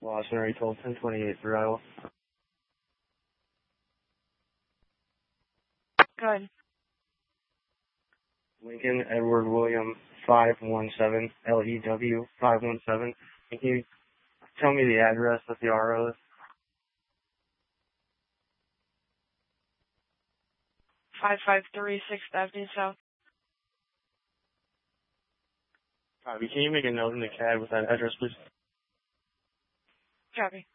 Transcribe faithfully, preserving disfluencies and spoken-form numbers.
Lawson, are you told ten twenty-eight through Iowa? Good. Lincoln Edward William five one seven, L E W five one seven. Can you tell me the address of the R O is? five five three sixth Avenue South. Copy. Can you make a note in the C A D with that address, please? Copy.